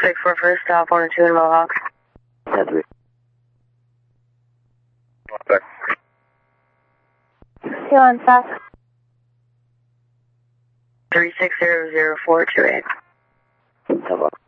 Wait for first stop, 1 and 2 in Mohawk. Yeah, 3. Back. 2 on stop. 3600-428. Ça va.